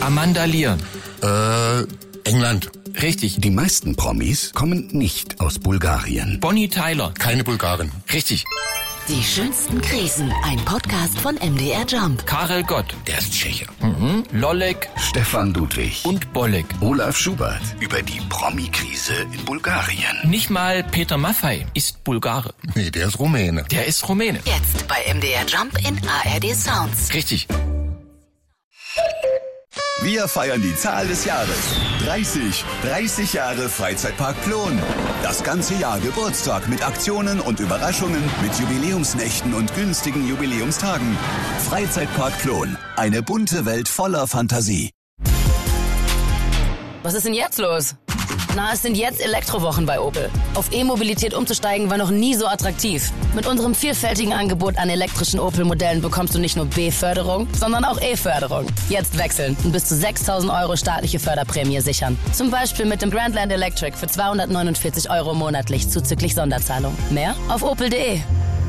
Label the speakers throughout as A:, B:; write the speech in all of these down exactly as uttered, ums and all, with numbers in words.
A: Amanda Lear.
B: Äh, England.
A: Richtig.
C: Die meisten Promis kommen nicht aus Bulgarien.
A: Bonnie Tyler.
B: Keine Bulgarin.
A: Richtig.
D: Die schönsten Krisen. Ein Podcast von M D R Jump.
A: Karel Gott.
C: Der ist Tscheche.
A: Mhm. Lollek.
C: Stefan Ludwig.
A: Und Bollek.
C: Olaf Schubert über die Promi-Krise in Bulgarien.
A: Nicht mal Peter Maffay ist Bulgare.
B: Nee, der ist Rumäne.
A: Der ist Rumäne.
D: Jetzt bei M D R Jump in A R D Sounds.
A: Richtig.
E: Wir feiern die Zahl des Jahres. dreißig. dreißig Jahre Freizeitpark Plon. Das ganze Jahr Geburtstag mit Aktionen und Überraschungen, mit Jubiläumsnächten und günstigen Jubiläumstagen. Freizeitpark Plon. Eine bunte Welt voller Fantasie.
F: Was ist denn jetzt los? Na, es sind jetzt Elektrowochen bei Opel. Auf E-Mobilität umzusteigen war noch nie so attraktiv. Mit unserem vielfältigen Angebot an elektrischen Opel-Modellen bekommst du nicht nur B-Förderung, sondern auch E-Förderung. Jetzt wechseln und bis zu sechstausend Euro staatliche Förderprämie sichern. Zum Beispiel mit dem Grandland Electric für zweihundertneunundvierzig Euro monatlich zuzüglich Sonderzahlung. Mehr auf opel punkt de.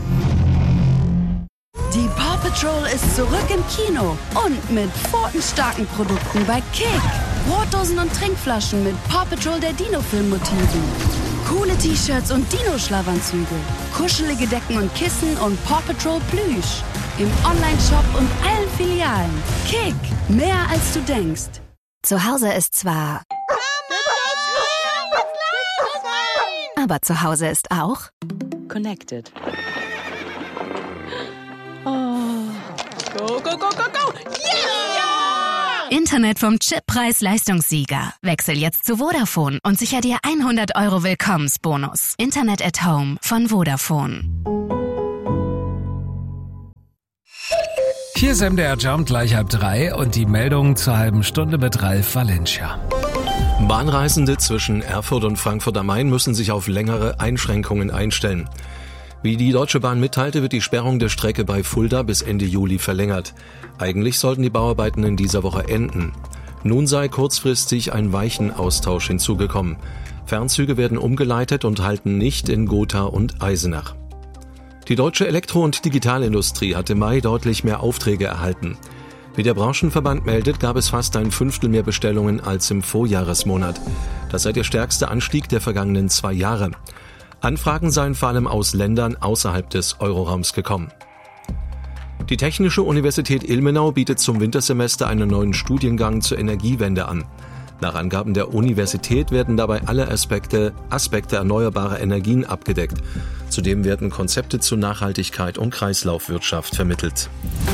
G: Die Paw Patrol ist zurück im Kino und mit pfotenstarken Produkten bei Kick. Brotdosen und Trinkflaschen mit Paw Patrol der Dino-Film-Motiven. Coole T-Shirts und Dino-Schlafanzüge. Kuschelige Decken und Kissen und Paw Patrol Plüsch. Im Online-Shop und allen Filialen. Kick, mehr als du denkst.
H: Zu Hause ist zwar... Aber zu Hause ist auch...
I: Connected. Oh. Go, go, go, go, go! Yeah!
H: Internet vom Chippreis-Leistungssieger. Wechsel jetzt zu Vodafone und sicher dir hundert Euro Willkommensbonus. Internet at Home von Vodafone.
J: Hier ist M D R Jump gleich halb drei und die Meldung zur halben Stunde mit Ralf Valencia.
K: Bahnreisende zwischen Erfurt und Frankfurt am Main müssen sich auf längere Einschränkungen einstellen. Wie die Deutsche Bahn mitteilte, wird die Sperrung der Strecke bei Fulda bis Ende Juli verlängert. Eigentlich sollten die Bauarbeiten in dieser Woche enden. Nun sei kurzfristig ein Weichenaustausch hinzugekommen. Fernzüge werden umgeleitet und halten nicht in Gotha und Eisenach. Die deutsche Elektro- und Digitalindustrie hat im Mai deutlich mehr Aufträge erhalten. Wie der Branchenverband meldet, gab es fast ein Fünftel mehr Bestellungen als im Vorjahresmonat. Das sei der stärkste Anstieg der vergangenen zwei Jahre. Anfragen seien vor allem aus Ländern außerhalb des Euroraums gekommen. Die Technische Universität Ilmenau bietet zum Wintersemester einen neuen Studiengang zur Energiewende an. Nach Angaben der Universität werden dabei alle Aspekte, Aspekte erneuerbarer Energien abgedeckt. Zudem werden Konzepte zu Nachhaltigkeit und Kreislaufwirtschaft vermittelt.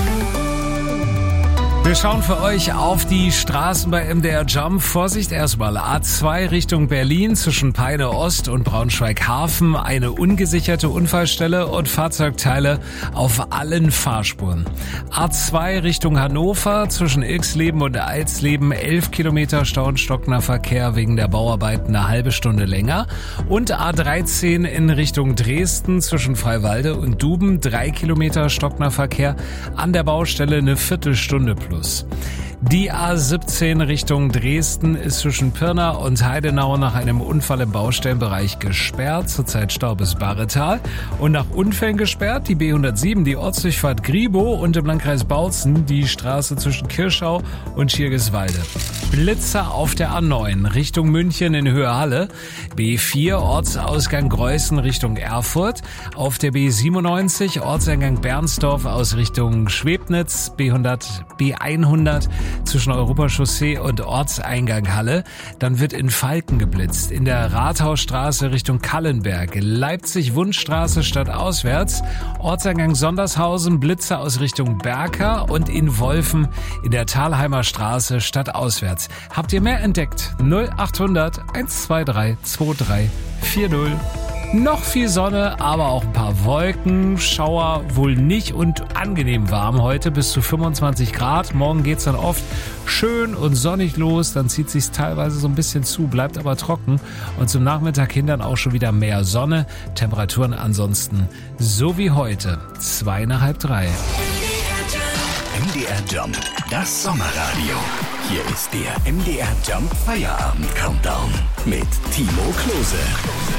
J: Wir schauen für euch auf die Straßen bei M D R Jump. Vorsicht erstmal, A zwei Richtung Berlin zwischen Peine Ost und Braunschweig-Hafen. Eine ungesicherte Unfallstelle und Fahrzeugteile auf allen Fahrspuren. A zwei Richtung Hannover zwischen Ilksleben und Alsleben. elf Kilometer Stau und stockender Verkehr wegen der Bauarbeiten eine halbe Stunde länger. Und A dreizehn in Richtung Dresden zwischen Freiwalde und Duben. drei Kilometer stockender Verkehr an der Baustelle eine Viertelstunde plus. Die A siebzehn Richtung Dresden ist zwischen Pirna und Heidenau nach einem Unfall im Baustellenbereich gesperrt. Zurzeit Stau bis Barretal. Und nach Unfällen gesperrt die B hundertsieben, die Ortsdurchfahrt Griebow und im Landkreis Bautzen die Straße zwischen Kirschau und Schirgiswalde. Blitzer auf der A neun Richtung München in Höhe Halle. B vier Ortsausgang Greußen Richtung Erfurt. Auf der B siebenundneunzig Ortseingang Bernsdorf aus Richtung Schwebnitz. B hundert, B hundert zwischen Europachaussee und Ortseingang Halle. Dann wird in Falken geblitzt. In der Rathausstraße Richtung Kallenberg. Leipzig-Wundstraße stadtauswärts. Ortseingang Sondershausen. Blitzer aus Richtung Berka. Und in Wolfen in der Thalheimer Straße stadtauswärts. Habt ihr mehr entdeckt? null achthundert hundertzweiundzwanzig drei vier null. Noch viel Sonne, aber auch ein paar Wolken, Schauer wohl nicht und angenehm warm heute bis zu fünfundzwanzig Grad. Morgen geht's dann oft schön und sonnig los, dann zieht sich's teilweise so ein bisschen zu, bleibt aber trocken und zum Nachmittag hin dann auch schon wieder mehr Sonne. Temperaturen ansonsten so wie heute, zwei nach halb drei.
C: M D R Jump, das Sommerradio. Hier ist der M D R Jump Feierabend Countdown mit Timo Klose.